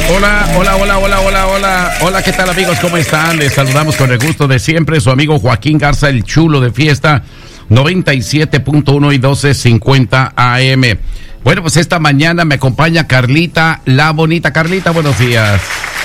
Hola, ¿qué tal amigos? ¿Cómo están? Les saludamos con el gusto de siempre, su amigo Joaquín Garza, el chulo de fiesta, 97.1 y 1250 AM. Bueno, pues esta mañana me acompaña Carlita, la bonita. Carlita, buenos días.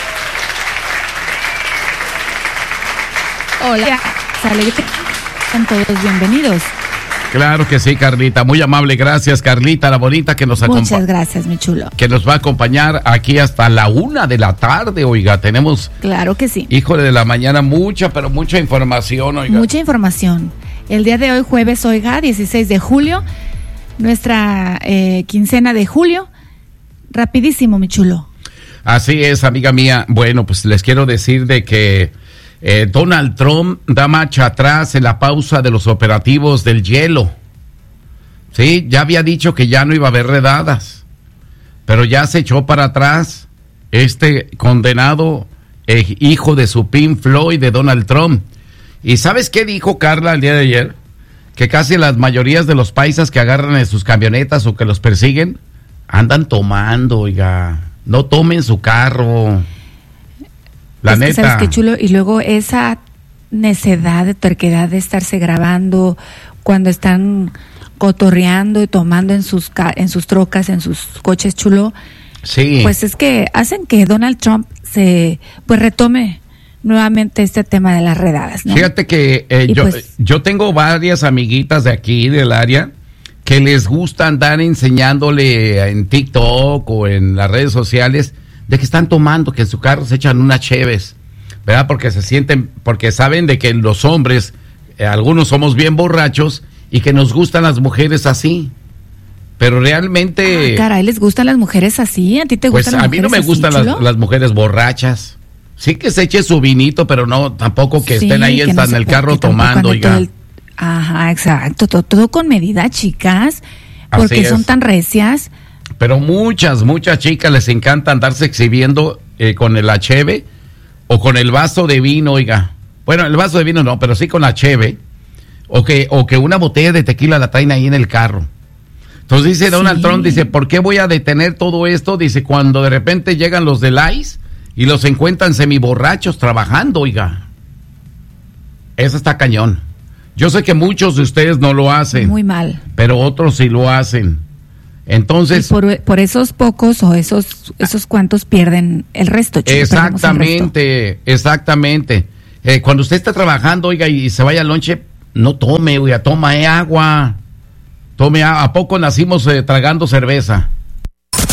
Hola, están todos bienvenidos. Claro que sí, Carlita, muy amable, gracias, Carlita, la bonita que nos acompaña. Muchas gracias, mi chulo. Que nos va a acompañar aquí hasta la 1 de la tarde, oiga, tenemos... Claro que sí. Híjole, de la mañana mucha información, oiga. Mucha información. El día de hoy, jueves, oiga, 16 de julio, nuestra quincena de julio, rapidísimo, mi chulo. Así es, amiga mía. Bueno, pues les quiero decir de que Donald Trump da marcha atrás en la pausa de los operativos del hielo. Sí, ya había dicho que ya no iba a haber redadas, pero ya se echó para atrás este condenado hijo de su Pink Floyd, de Donald Trump. ¿Y sabes qué dijo Carla el día de ayer? Que casi las mayorías de los paisas que agarran en sus camionetas o que los persiguen andan tomando, oiga. No tomen su carro. La neta. ¿Sabes qué, chulo? Y luego esa necedad, terquedad de estarse grabando cuando están cotorreando y tomando en sus trocas, en sus coches, chulo. Sí. Pues es que hacen que Donald Trump retome nuevamente este tema de las redadas, ¿no? Fíjate que yo tengo varias amiguitas de aquí, del área, que les gusta andar enseñándole en TikTok o en las redes sociales de que están tomando, que en su carro se echan unas cheves, ¿verdad? Porque se sienten, porque saben de que los hombres, algunos somos bien borrachos y que nos gustan las mujeres así. Pero realmente... caray, ¿les gustan las mujeres así? ¿A ti te gustan las mujeres así? Pues a mí no me gustan las mujeres borrachas. Sí que se eche su vinito, pero no, tampoco que estén ahí en el carro tomando, oiga. Ajá, exacto, todo con medida, chicas, porque son tan recias. Pero muchas chicas les encanta andarse exhibiendo con el cheve o con el vaso de vino, oiga. Bueno, el vaso de vino no, pero sí con la cheve, o que una botella de tequila la traen ahí en el carro. Entonces dice Donald Trump, dice, ¿por qué voy a detener todo esto? Dice, cuando de repente llegan los del ICE y los encuentran semiborrachos trabajando, oiga. Eso está cañón. Yo sé que muchos de ustedes no lo hacen. Muy mal. Pero otros sí lo hacen. Entonces... Y por esos pocos o esos cuantos pierden el resto, chico. Exactamente. Cuando usted está trabajando, oiga, y se vaya al lonche, no tome, oiga, toma agua. Tome agua. ¿A poco nacimos tragando cerveza?